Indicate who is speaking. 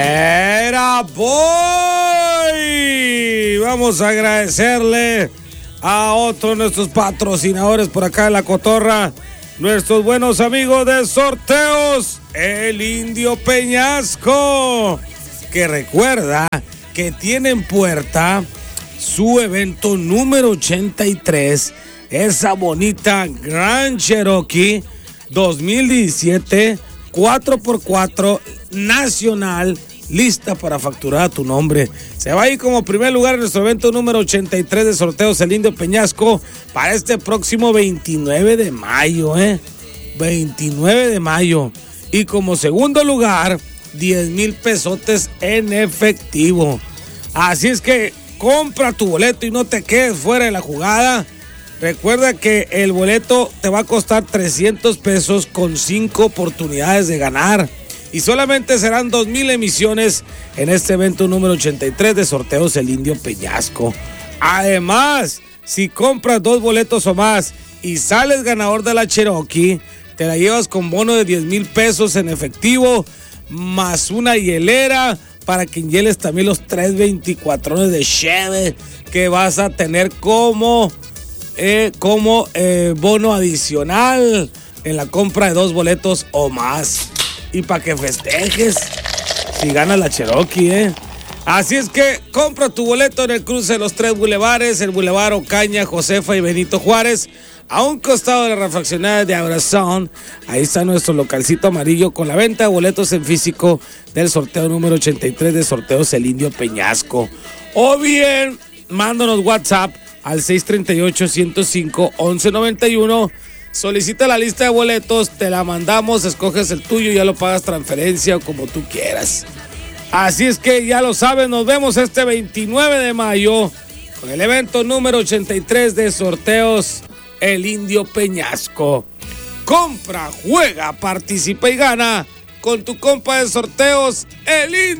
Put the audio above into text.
Speaker 1: Era boy. Vamos a agradecerle a otros de nuestros patrocinadores por acá en La Cotorra, nuestros buenos amigos de Sorteos, el Indio Peñasco, que recuerda que tiene en puerta su evento número 83, esa bonita Grand Cherokee 2017 4x4 nacional, lista para facturar a tu nombre. Se va a ir como primer lugar en nuestro evento número 83 de Sorteos el Indio Peñasco para este próximo 29 de mayo, 29 de mayo. Y como segundo lugar, 10,000 pesotes en efectivo. Así es que compra tu boleto y no te quedes fuera de la jugada. Recuerda que el boleto te va a costar 300 pesos con 5 oportunidades de ganar. Y solamente serán 2,000 emisiones en este evento número 83 de Sorteos el Indio Peñasco. Además, si compras 2 boletos o más y sales ganador de la Cherokee, te la llevas con bono de 10,000 pesos en efectivo, más una hielera para que hieles también los 3 24 de cheve que vas a tener como bono adicional en la compra de 2 boletos o más. Y para que festejes si ganas la Cherokee, Así es que compra tu boleto en el cruce de los 3 bulevares, el Boulevard Ocaña, Josefa y Benito Juárez, a un costado de la refaccionaria de Abrazón. Ahí está nuestro localcito amarillo con la venta de boletos en físico del sorteo número 83 de Sorteos el Indio Peñasco. O bien, mándanos WhatsApp al 638-105-1191. Solicita la lista de boletos, te la mandamos, escoges el tuyo, ya lo pagas transferencia o como tú quieras. Así es que ya lo sabes, nos vemos este 29 de mayo con el evento número 83 de Sorteos el Indio Peñasco. Compra, juega, participa y gana con tu compa de Sorteos el Indio.